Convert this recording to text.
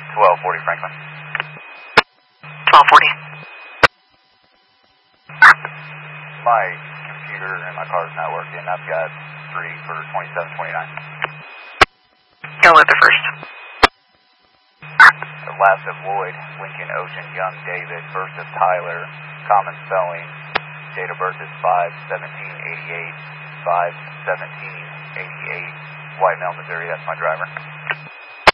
1240 Franklin. 1240. My computer in my car is not working. I've got 3 for 2729. Go with the first. Last of Lloyd, Lincoln, Ocean, Young, David, first of Tyler, common spelling, date of birth is 5/17/88, 5/17/88, White Mill, Missouri, that's my driver.